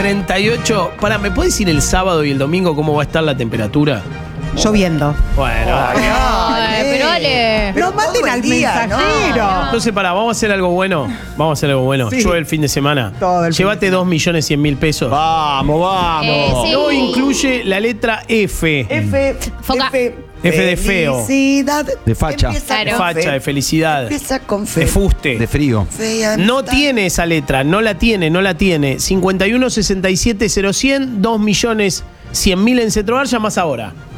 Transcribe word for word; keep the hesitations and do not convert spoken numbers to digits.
treinta y ocho. Pará, ¿me puedes decir el sábado y el domingo cómo va a estar la temperatura? Lloviendo. Bueno, Ay, Ay, pero Ale. No maten al día, ¿no? mensajero. entonces pará, vamos a hacer algo bueno. Vamos a hacer algo bueno. Sí. Yo el fin de semana. Todo el fin Llévate de dos millones cien mil pesos. Vamos, vamos. Eh, sí. No incluye la letra F. F, Foca. F, F de feo. Felicidad. De facha. Empieza Claro. con Facha, fe. de felicidad. Empieza con fe. De fuste. De frío. Fea No amistad. tiene esa letra, no la tiene, no la tiene. cincuenta y uno sesenta y siete cero cien, dos millones cien mil en Cetrobar, llamás ahora.